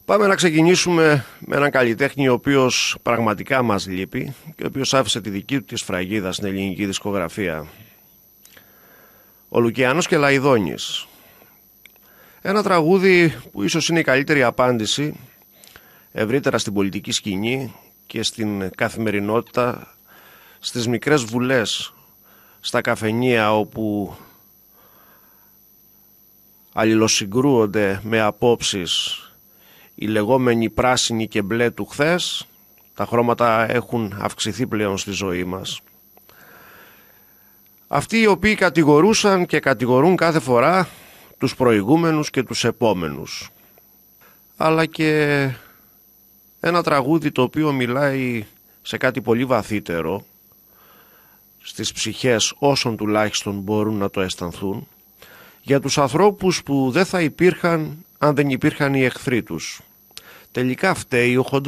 Πάμε να ξεκινήσουμε με έναν καλλιτέχνη ο οποίος πραγματικά μας λείπει και ο οποίος άφησε τη δική του τη σφραγίδα στην ελληνική δισκογραφία. Ο Λουκιανός Κελαϊδόνης. Ένα τραγούδι που ίσως είναι η καλύτερη απάντηση ευρύτερα στην πολιτική σκηνή και στην καθημερινότητα, στις μικρές βουλές, στα καφενεία όπου αλληλοσυγκρούονται με απόψεις οι λεγόμενοι πράσινοι και μπλε του χθες. Τα χρώματα έχουν αυξηθεί πλέον στη ζωή μας. Αυτοί οι οποίοι κατηγορούσαν και κατηγορούν κάθε φορά τους προηγούμενους και τους επόμενους. Αλλά και ένα τραγούδι το οποίο μιλάει σε κάτι πολύ βαθύτερο, στις ψυχές όσων τουλάχιστον μπορούν να το αισθανθούν, για τους ανθρώπους που δεν θα υπήρχαν αν δεν υπήρχαν οι εχθροί τους. Τελικά φταίει ο